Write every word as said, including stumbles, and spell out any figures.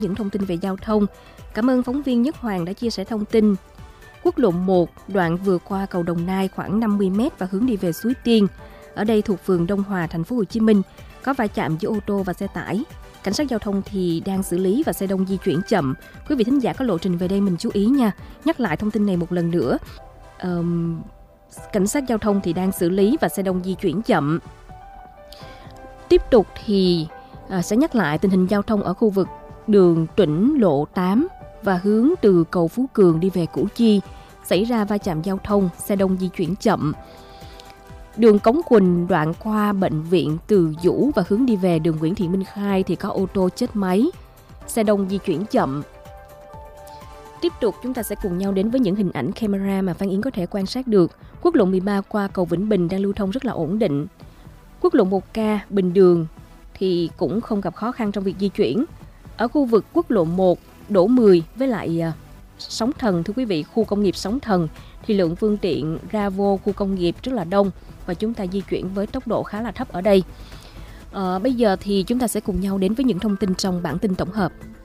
những thông tin về giao thông. Cảm ơn phóng viên Nhất Hoàng đã chia sẻ thông tin. Quốc lộ một, đoạn vừa qua cầu Đồng Nai khoảng năm mươi mét và hướng đi về Suối Tiên. Ở đây thuộc phường Đông Hòa, thành phố Hồ Chí Minh, có va chạm giữa ô tô và xe tải. Cảnh sát giao thông thì đang xử lý và xe đông di chuyển chậm. Quý vị thính giả có lộ trình về đây mình chú ý nha. Nhắc lại thông tin này một lần nữa. Um, cảnh sát giao thông thì đang xử lý và xe đông di chuyển chậm. Tiếp tục thì à, sẽ nhắc lại tình hình giao thông ở khu vực đường Trịnh Lộ tám và hướng từ cầu Phú Cường đi về Củ Chi. Xảy ra va chạm giao thông, xe đông di chuyển chậm. Đường Cống Quỳnh đoạn qua bệnh viện Từ Dũ và hướng đi về đường Nguyễn Thị Minh Khai thì có ô tô chết máy, xe đông di chuyển chậm. Tiếp tục chúng ta sẽ cùng nhau đến với những hình ảnh camera mà Phan Yến có thể quan sát được. Quốc lộ mười ba qua cầu Vĩnh Bình đang lưu thông rất là ổn định. Quốc lộ một K Bình Đường thì cũng không gặp khó khăn trong việc di chuyển. Ở khu vực quốc lộ một Đỗ mười với lại uh, Sóng Thần, thưa quý vị, khu công nghiệp Sóng Thần thì lượng phương tiện ra vô khu công nghiệp rất là đông và chúng ta di chuyển với tốc độ khá là thấp ở đây. À, bây giờ thì chúng ta sẽ cùng nhau đến với những thông tin trong bản tin tổng hợp.